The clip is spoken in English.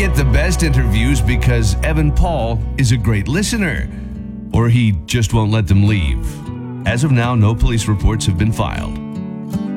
get the best interviews because Evan Paul is a great listener, or he just won't let them leave. As of now, no police reports have been filed.